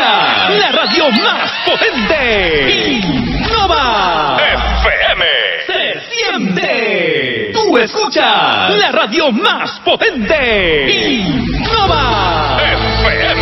escucha la radio más potente. Innova FM. Se siente. Tú escuchas la radio más potente. Innova FM.